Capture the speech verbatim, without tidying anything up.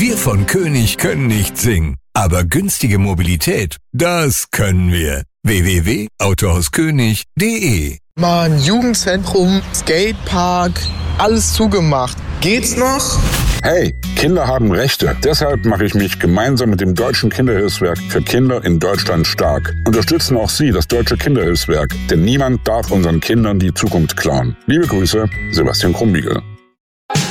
Wir von König können nicht singen, aber günstige Mobilität, das können wir. w w w punkt autohauskönig punkt de Mann, Jugendzentrum, Skatepark, alles zugemacht. Geht's noch? Hey, Kinder haben Rechte. Deshalb mache ich mich gemeinsam mit dem Deutschen Kinderhilfswerk für Kinder in Deutschland stark. Unterstützen auch Sie das Deutsche Kinderhilfswerk, denn niemand darf unseren Kindern die Zukunft klauen. Liebe Grüße, Sebastian Krumbiegel.